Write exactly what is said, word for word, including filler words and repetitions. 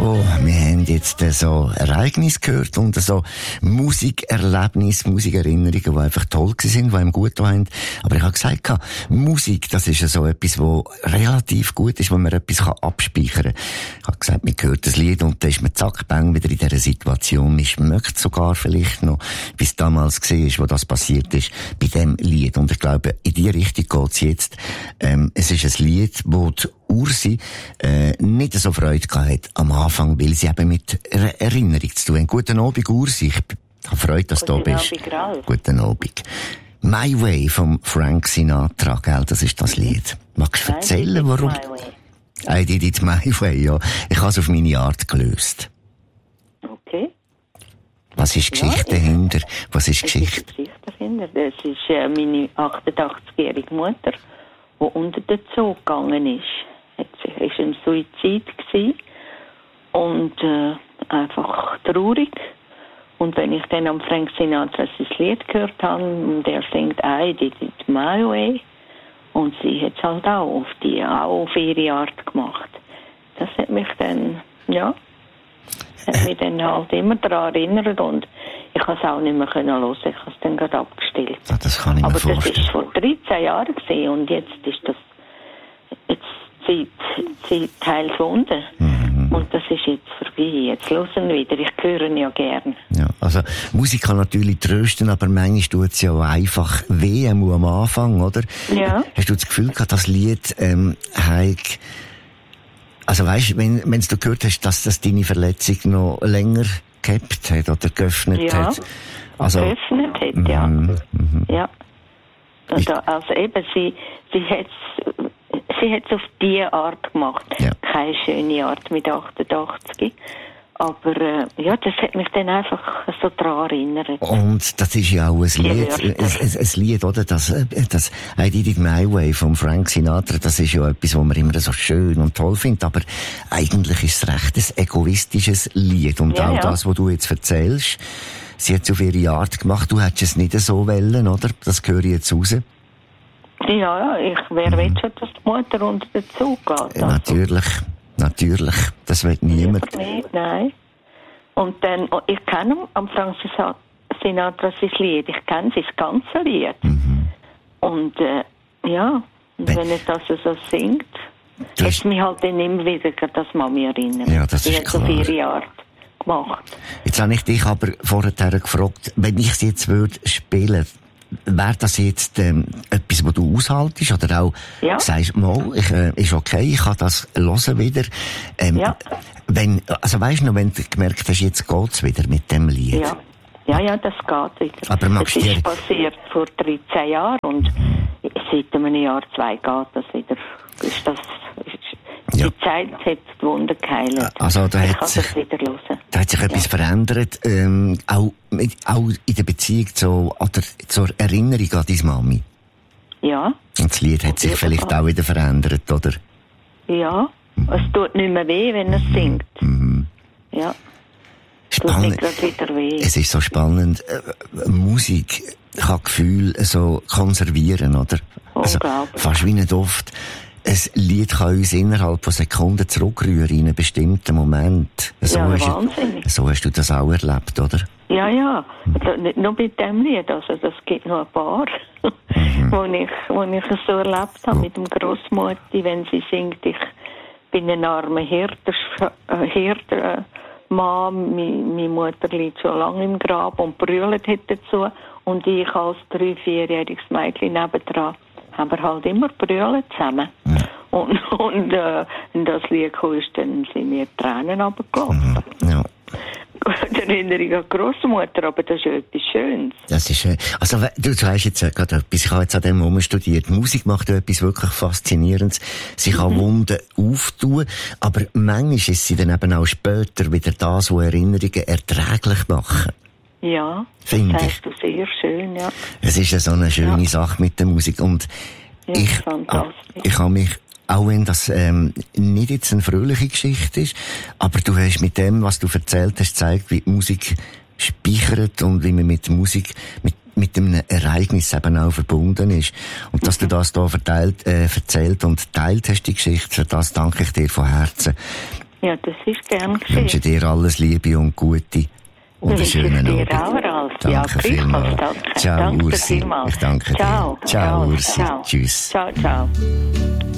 So, wir haben jetzt so Ereignisse gehört und so Musikerlebnisse, Musikerinnerungen, die einfach toll waren, die einem gut haben. Aber ich habe gesagt, Musik, das ist ja so etwas, wo relativ gut ist, wo man etwas abspeichern kann. Ich habe gesagt, man hört das Lied und dann ist man zack, bang, wieder in dieser Situation. Man schmeckt sogar vielleicht noch, wie es damals war, wo das passiert ist, bei dem Lied. Und ich glaube, in die Richtung geht es jetzt. Ähm, es ist ein Lied, wo die Ursi äh, nicht so Freude gehabt hat am Anfang, weil sie eben mit er- Erinnerung zu tun haben. Guten Abend, Ursi. Ich habe Freude, dass du da bist. Guten Abend. Guten Abend. My Way von Frank Sinatra, gell? Das ist das Lied. Magst du erzählen, warum? I did it my way, ja. Ich habe es auf meine Art gelöst. Okay. Was ist die Geschichte ja, dahinter? Was ist die Geschichte? Ist die Geschichte dahinter? Das ist äh, meine achtundachtzigjährige Mutter, die unter den Zug gegangen ist. Es war ein Suizid gewesen und äh, einfach traurig. Und wenn ich dann am Frank Sinatra das Lied gehört habe, und er singt I did it my way, und sie hat es halt auch auf, die, auch auf ihre Art gemacht. Das hat mich dann, ja, hat mich dann halt immer daran erinnert und ich konnte es auch nicht mehr hören. Ich habe es dann gerade abgestellt. Ja, das kann ich mir Aber vorstellen. das war vor dreizehn Jahren gewesen, und jetzt ist das jetzt Zeit, Zeit Teil gefunden. Mhm. Und das ist jetzt vorbei. Jetzt hören wir wieder. Ich höre ihn ja gern. Ja, also Musik kann natürlich trösten, aber manchmal tut es ja auch einfach weh am Anfang, oder? Ja. Hast du das Gefühl gehabt, das Lied ähm, hat... Also weißt, wenn wenn du gehört hast, dass das deine Verletzung noch länger gehabt hat oder geöffnet ja. hat? Also, geöffnet hat, ja. Mm, mm, ja. Und da, also eben, sie, sie hat sie hat's auf diese Art gemacht. Ja. Keine schöne Art mit achtundachtzig. Aber äh, ja, das hat mich dann einfach so daran erinnert. Und das ist ja auch ein Lied, ein, ein, ein Lied, oder? Das, das I Did It My Way von Frank Sinatra, das ist ja etwas, was man immer so schön und toll findet, aber eigentlich ist es recht ein egoistisches Lied. Und ja, auch ja. das, was du jetzt erzählst, sie hat es auf ihre Art gemacht, du hättest es nicht so wollen, oder? Das höre ich jetzt raus. Ja, ja, ich, wer mhm. will schon, dass die Mutter unter den Zug geht? Also. Natürlich. Natürlich, das will niemand. Nicht, nein. Und dann, ich kenne am Frank Sinatra sein Lied, ich kenne sein ganzes Lied. Mhm. Und äh, ja, und wenn, wenn er das so singt, hat es mich halt dann immer wieder das Mami erinnert. Ja, das die ist hat klar. auf ihre Art gemacht. Jetzt habe ich dich aber vorher gefragt, wenn ich sie jetzt würde spielen, wäre das jetzt ähm, etwas, was du aushaltest oder auch ja. sagst, mal, ich, äh, ist okay, ich kann das hören wieder. Ähm, ja. Wenn, also weisst du noch, wenn du gemerkt hast, jetzt geht's wieder mit dem Lied. Ja, ja, ja, das geht wieder. Aber das ist dir... passiert vor dreizehn Jahren und seit einem Jahr, zwei geht das wieder. Ist das, ist, ja. Die Zeit hat die Wunder geheilt. Also da ich hat kann sich, das wieder hören. Da hat sich etwas ja. verändert, ähm, auch, auch in der Beziehung zu, oder zur Erinnerung an deine Mami. Ja. Und das Lied hat sich ja, vielleicht auch wieder verändert, oder? Ja, mhm. Es tut nicht mehr weh, wenn er mhm. singt. Mhm. Ja. Spannend. Tut nicht wieder weh. Es ist so spannend. Äh, Musik kann Gefühle so konservieren, oder? Also, fast wie nicht oft. Ein Lied kann uns innerhalb von Sekunden zurückrühren in einen bestimmten Moment. So, ja, hast, wahnsinnig. So hast du das auch erlebt, oder? Ja, ja. Also nicht nur mit dem Lied, also das gibt noch ein paar, mhm. wo ich, wo ich es so erlebt habe, oh. mit dem Grossmutti, wenn sie singt, ich bin ein armer Hirter, äh, Hirter, äh, Mann, meine Mutter liegt schon lange im Grab und brüllt hat dazu, und ich als drei-, vierjähriges Mädchen nebendran haben wir halt immer brüllen zusammen. Ja. Und, und äh, wenn das Lied kam, dann sind mir Tränen runtergelaufen. Ja. Die Erinnerung an die Grossmutter, aber das ist ja etwas Schönes. Das ist schön. Also, du sagst jetzt gerade etwas, ich habe jetzt an dem Moment studiert. Musik macht ja etwas wirklich Faszinierendes. Sie kann mhm. Wunden auftun, aber manchmal ist sie dann eben auch später wieder das, was Erinnerungen erträglich machen. Ja, Find das ich. heißt du sehr schön, ja. Es ist ja so eine schöne ja. Sache mit der Musik und ja, ich, ich habe mich, auch wenn das ähm, nicht jetzt eine fröhliche Geschichte ist, aber du hast mit dem, was du erzählt hast, gezeigt, wie die Musik speichert und wie man mit der Musik, mit, mit einem Ereignis eben auch verbunden ist. Und dass mhm. du das da verteilt, äh, erzählt und teilt hast, die Geschichte, für das danke ich dir von Herzen. Ja, das ist gern Ich wünsche dir alles Liebe und Gute und einen schönen Abend. Dir auch, Ralf. Danke ja, vielmals. Danke. Ciao, danke Ursi. vielmals. Ich danke ciao. dir. Ciao, ciao. Ursi. Ciao. Tschüss. Ciao, ciao.